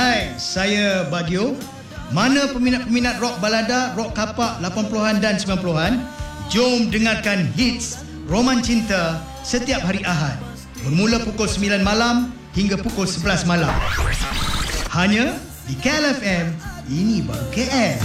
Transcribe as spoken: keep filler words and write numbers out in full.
Hai, saya Bagio. Mana peminat-peminat rock balada, rock kapak lapan puluhan dan sembilan puluhan, jom dengarkan hits Roman Cinta setiap hari Ahad bermula pukul sembilan malam hingga pukul sebelas malam. Hanya di K L F M, ini baru K L.